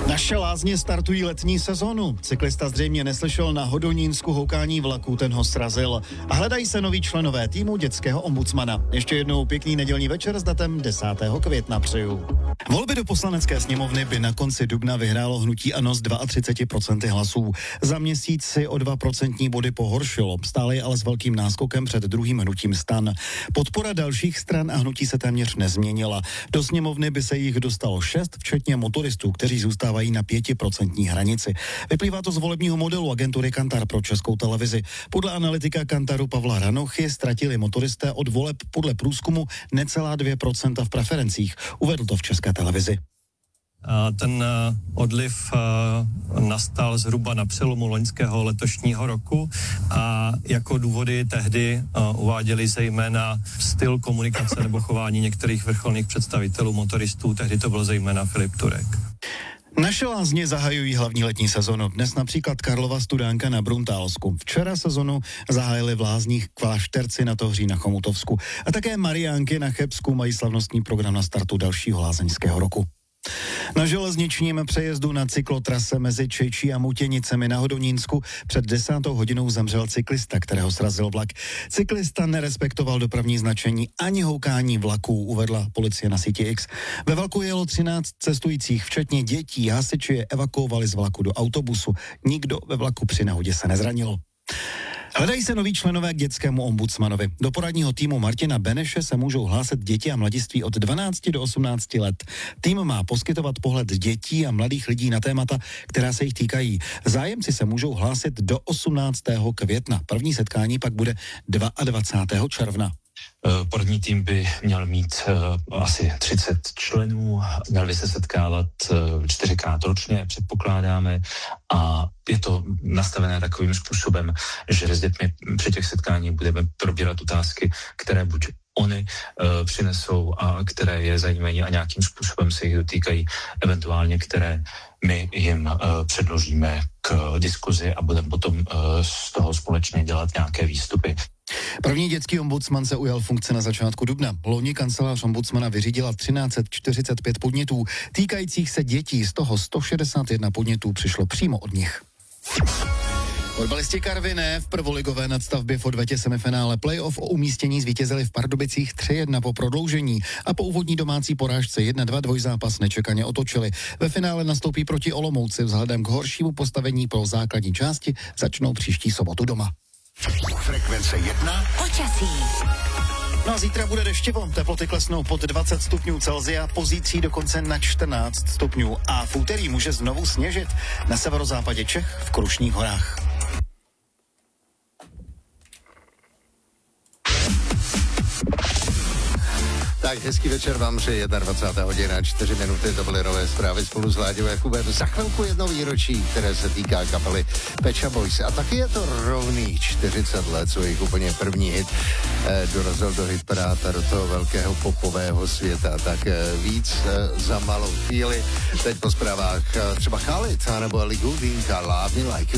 Naše lázně startují letní sezónu. Cyklista zřejmě neslyšel na Hodonínsku houkání vlaku, ten ho srazil. A hledají se noví členové týmu dětského ombudsmana. Ještě jednou pěkný nedělní večer s datem 10. května přeju. Volby do poslanecké sněmovny by na konci dubna vyhrálo hnutí ANO s 32% hlasů. Za měsíc si o 2% body pohoršilo, stále je ale s velkým náskokem před druhým hnutím STAN. Podpora dalších stran a hnutí se téměř nezměnila. Do sněmovny by se jich dostalo 6, včetně motoristů, kteří zůstávají na 5% hranici. Vyplývá to z volebního modelu agentury Kantar pro Českou televizi. Podle analytika Kantaru Pavla Ranochy ztratili motoristé od voleb podle průzkumu necelá 2% v preferencích. Uvedl to v České televizi. Ten odliv nastal zhruba na přelomu loňského letošního roku a jako důvody tehdy uváděli zejména styl komunikace nebo chování některých vrcholných představitelů motoristů, tehdy to byl zejména Filip Turek. Naše lázně zahajují hlavní letní sezonu. Dnes například Karlova Studánka na Bruntálsku. Včera sezonu zahájili v lázních Klášterci na Tohří na Chomutovsku. A také Mariánky na Chebsku mají slavnostní program na startu dalšího lázeňského roku. Na železničním přejezdu na cyklotrase mezi Čejčí a Mutěnicemi na Hodonínsku před 10. hodinou zemřel cyklista, kterého srazil vlak. Cyklista nerespektoval dopravní značení ani houkání vlaků, uvedla policie na síti X. Ve vlaku jelo 13 cestujících, včetně dětí. Hasiči je evakuovali z vlaku do autobusu. Nikdo ve vlaku při nehodě se nezranilo. Hledají se noví členové k dětskému ombudsmanovi. Do poradního týmu Martina Beneše se můžou hlásit děti a mladiství od 12 do 18 let. Tým má poskytovat pohled dětí a mladých lidí na témata, která se jich týkají. Zájemci se můžou hlásit do 18. května. První setkání pak bude 22. června. Poradní tým by měl mít asi 30 členů, měl by se setkávat 4krát ročně, předpokládáme, a je to nastavené takovým způsobem, že s dětmi při těch setkáních budeme probírat otázky, které buď oni přinesou a které je zajímají a nějakým způsobem se jich dotýkají, eventuálně které my jim předložíme k diskuzi a budeme potom z toho společně dělat nějaké výstupy. První dětský ombudsman se ujal funkce na začátku dubna. Loni kancelář ombudsmana vyřídila 1345 podnětů týkajících se dětí, z toho 161 podnětů přišlo přímo od nich. Fotbalisti Karviné v prvoligové nadstavbě v odvetě semifinále playoff o umístění zvítězili v Pardubicích 3-1 po prodloužení a po úvodní domácí porážce 1-2 dvojzápas nečekaně otočili. Ve finále nastoupí proti Olomouci, vzhledem k horšímu postavení pro základní části začnou příští sobotu doma. Frekvence 1. Počasí. No a zítra bude deštivo, teploty klesnou pod 20 stupňů Celsia, pozítří dokonce na 14 stupňů a v úterý může znovu sněžit na severozápadě Čech v Krušných horách. Tak hezký večer vám přeje 21. hodina 4 minuty, to byly Nové zprávy spolu s Láďou Jakubem. Za chvilku jedno výročí, které se týká kapely Pet Shop Boys. A taky je to rovných 40 let, co jejich úplně první hit dorazil do hitparád a do toho velkého popového světa. Tak víc za malou chvíli. Teď po zprávách třeba Khalid, nebo Ellie Goulding a Love Me Like You.